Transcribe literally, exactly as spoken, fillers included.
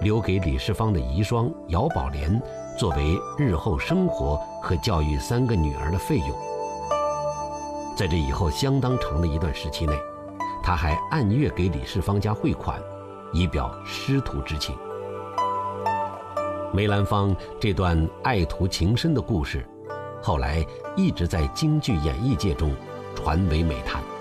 留给李世芳的遗孀姚宝莲作为日后生活和教育三个女儿的费用。在这以后相当长的一段时期内，他还按月给李世芳家汇款，以表师徒之情。梅兰芳这段爱徒情深的故事，后来一直在京剧演艺界中传为美谈。